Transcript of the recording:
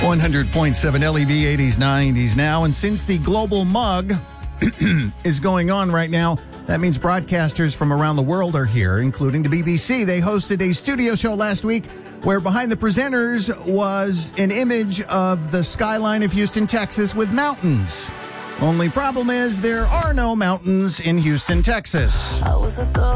100.7 LEV 80s, 90s now. And since the global mug is going on right now, that means broadcasters from around the world are here, including the BBC. They hosted a studio show last week where behind the presenters was an image of the skyline of Houston, Texas with mountains. Only problem is there are no mountains in Houston, Texas.